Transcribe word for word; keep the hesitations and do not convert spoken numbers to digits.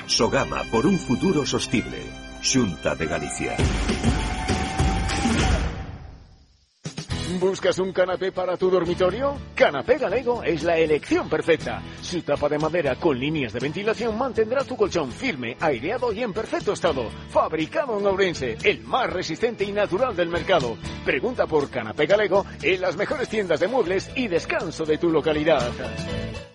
Sogama, por un futuro sostible. Xunta de Galicia. ¿Buscas un canapé para tu dormitorio? Canapé Galego es la elección perfecta. Su tapa de madera con líneas de ventilación mantendrá tu colchón firme, aireado y en perfecto estado. Fabricado en Ourense, el más resistente y natural del mercado. Pregunta por Canapé Galego en las mejores tiendas de muebles y descanso de tu localidad.